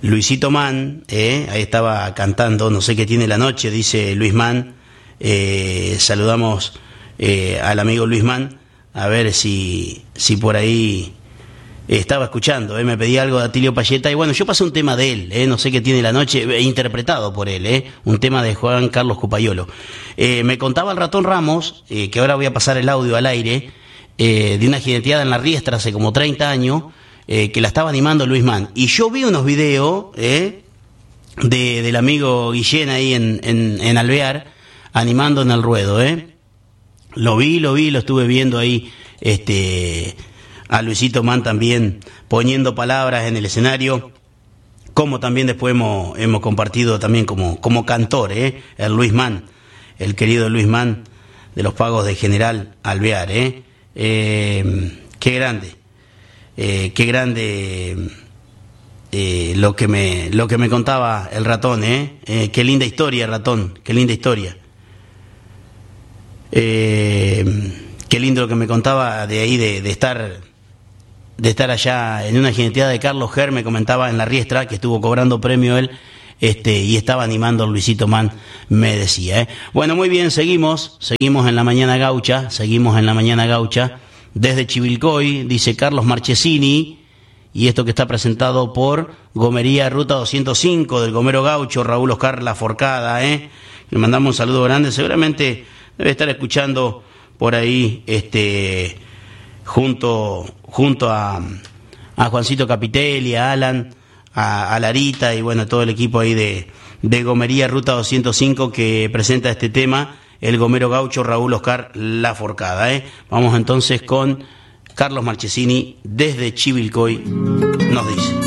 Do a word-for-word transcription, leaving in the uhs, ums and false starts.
Luisito Man, eh, ahí estaba cantando No sé qué tiene la noche, dice Luis Man. Eh, saludamos eh, al amigo Luis Man, a ver si, si por ahí estaba escuchando, eh, me pedía algo de Atilio Payeta, y bueno, yo pasé un tema de él, eh, No sé qué tiene la noche, eh, interpretado por él, eh, un tema de Juan Carlos Cupayolo. Eh, me contaba el Ratón Ramos, eh, que ahora voy a pasar el audio al aire, eh, de una jineteada en la Riestra hace como treinta años, eh, que la estaba animando Luis Man, y yo vi unos videos eh, de, del amigo Guillén ahí en, en, en Alvear, animando en el ruedo, eh. Lo vi, lo vi, lo estuve viendo ahí, este, a Luisito Man también poniendo palabras en el escenario, como también después hemos, hemos compartido también como, como cantor, eh, el Luis Man, el querido Luis Man de los Pagos de General Alvear, eh. Eh, qué grande, eh, qué grande eh, lo que me, lo que me contaba el Ratón, eh. Eh, qué linda historia, Ratón, qué linda historia. Eh, qué lindo lo que me contaba de ahí de, de estar de estar allá en una jineteada de Carlos Ger, me comentaba en la Riestra que estuvo cobrando premio él, este, y estaba animando a Luisito Man, me decía, ¿eh? Bueno, muy bien, seguimos, seguimos en la mañana gaucha, seguimos en la mañana gaucha, desde Chivilcoy, dice Carlos Marchesini, y esto que está presentado por Gomería Ruta doscientos cinco, del Gomero Gaucho, Raúl Oscar Laforcada, ¿eh? Le mandamos un saludo grande, seguramente debe estar escuchando por ahí, este, junto, junto a, a Juancito Capitelli, a Alan, a, a Larita y bueno, todo el equipo ahí de, de Gomería Ruta doscientos cinco que presenta este tema, el Gomero Gaucho Raúl Oscar Laforcada, ¿eh? Vamos entonces con Carlos Marchesini desde Chivilcoy, nos dice.